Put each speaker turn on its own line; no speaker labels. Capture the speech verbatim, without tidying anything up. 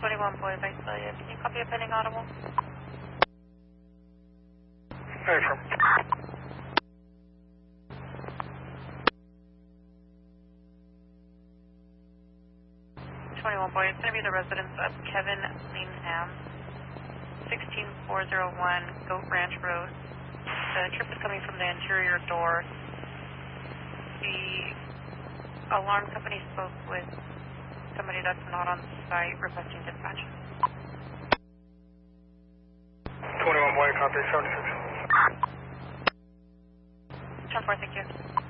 twenty-one Boyd, Visalia. Can you copy a pending audible?
Hey, from.
twenty-one Boyd, it's going to be the residence of Kevin Lingham, sixteen four oh one Goat Ranch Road. The trip is coming from the interior door. The alarm company spoke with somebody that's not on site requesting dispatch.
twenty-one Boyd, copy seventy-six.
ten four, thank you.